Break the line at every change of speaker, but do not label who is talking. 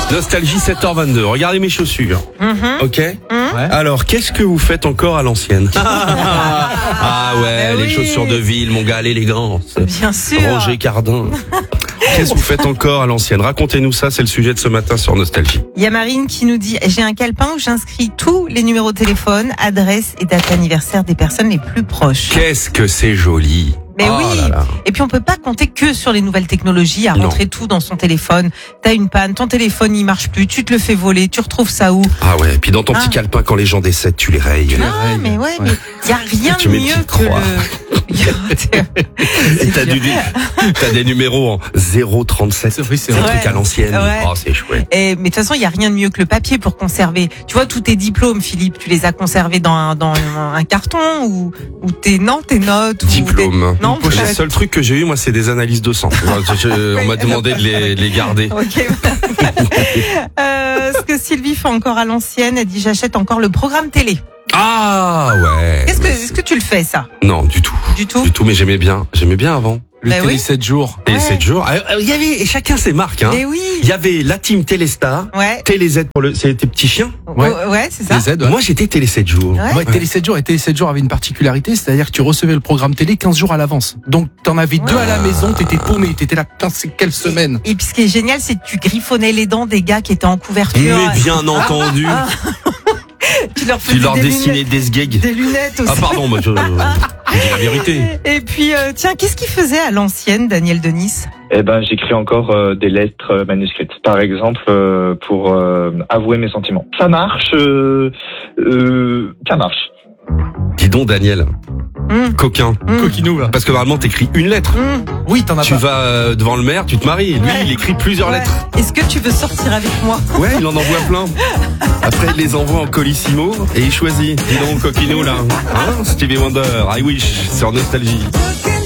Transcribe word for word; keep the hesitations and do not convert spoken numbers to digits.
Nostalgie sept heures vingt-deux. Regardez mes chaussures.
Mm-hmm.
Ok.
Mm-hmm.
Ouais.
Alors, qu'est-ce que vous faites encore à l'ancienne? Ah ouais,
bah
les
oui.
chaussures de ville, mon gars, l'élégance.
Bien sûr.
Roger Cardin. Qu'est-ce que vous faites encore à l'ancienne? Racontez-nous ça, c'est le sujet de ce matin sur Nostalgie.
Il y a Marine qui nous dit, j'ai un calepin où j'inscris tous les numéros de téléphone, adresse et date anniversaire des personnes les plus proches.
Qu'est-ce que c'est joli.
Mais
Oh
oui.
là là.
Et puis on peut pas compter que sur les nouvelles technologies à
Non.
rentrer tout dans son téléphone. T'as une panne, ton téléphone il marche plus, tu te le fais voler, tu retrouves ça où?
Ah ouais, et puis dans ton
Ah.
petit calepin, quand les gens décèdent, tu les rayes.
Ah
rayes.
mais ouais,
Ouais.
mais il y a rien
Tu
de
mets une
mieux
petite
que
croix.
le.
Et t'as, du, t'as des numéros en zéro trente-sept.
C'est vrai, c'est
un
vrai.
truc à l'ancienne.
Ouais.
Oh, c'est chouette.
Et, mais de toute façon, il y a rien de mieux que le papier pour conserver. Tu vois, tous tes diplômes, Philippe, tu les as conservés dans un, dans un carton ou, ou tes, non, tes notes ou
Diplôme.
Des... Non,
Le
peut-être.
seul truc que j'ai eu, moi, c'est des analyses de sang. Je- je- on m'a demandé de les, de les garder.
Ok. euh, ce que Sylvie fait encore à l'ancienne, elle dit j'achète encore le programme télé.
Ah ouais.
Est-ce que, est-ce que tu le fais ça?
Non, du tout.
Du tout?
Du tout, mais j'aimais bien. J'aimais bien avant.
Le
Bah
télé
oui.
sept jours.
Et
Ouais.
sept jours. Ah, euh, Il y avait, et chacun ses marques, hein.
Mais oui.
Il y avait la team Téléstar,
Ouais.
Télé Z pour le, c'est tes petits chiens.
Ouais.
Ouais, ouais, c'est ça.
Les Z, ouais.
Moi, j'étais Télé sept jours.
Ouais.
Ouais, Télé sept jours et Télé sept jours avait une particularité, c'est-à-dire que tu recevais le programme télé quinze jours à l'avance. Donc t'en avais deux à la maison, t'étais paumé, t'étais là, putain, c'est quelle semaine.
Et puis ce qui est génial, c'est que tu griffonnais les dents des gars qui étaient en couverture.
Mais bien entendu.
Tu leur
Tu
faisais
leur
des
dessinais
lunettes,
des sgags.
des lunettes aussi.
Ah pardon, moi je, je dis la vérité.
Et puis, euh, tiens, qu'est-ce qu'il faisait à l'ancienne, Daniel Denis?
Eh ben, j'écris encore euh, des lettres euh, manuscrites. Par exemple, euh, pour euh, avouer mes sentiments. Ça marche. Euh, euh, ça marche.
Dis donc Daniel,
Hum,
coquin.
hum,
Coquinou, là.
Parce que normalement t'écris une lettre.
hum.
Oui, t'en as
Tu
pas.
vas euh, devant le maire, tu te maries. Lui,
Ouais.
il écrit plusieurs
Ouais.
lettres.
Est-ce que tu veux sortir avec moi?
Ouais, il en envoie plein. Après, il les envoie en colissimo et il choisit. Dis donc, coquinou là. Hein, Stevie Wonder, I Wish, sur Nostalgie.